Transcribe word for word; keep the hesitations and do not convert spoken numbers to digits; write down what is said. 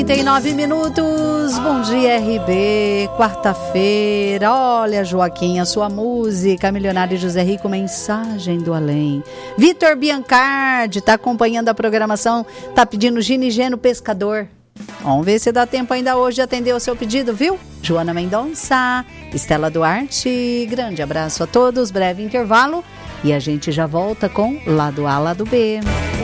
trinta e nove minutos, bom dia R B, quarta-feira, olha Joaquim, a sua música, Milionário José Rico, Mensagem do Além. Vitor Biancardi está acompanhando a programação, está pedindo Ginigeno Pescador. Vamos ver se dá tempo ainda hoje de atender o seu pedido, viu? Joana Mendonça, Estela Duarte, grande abraço a todos, breve intervalo e a gente já volta com Lado A, Lado B.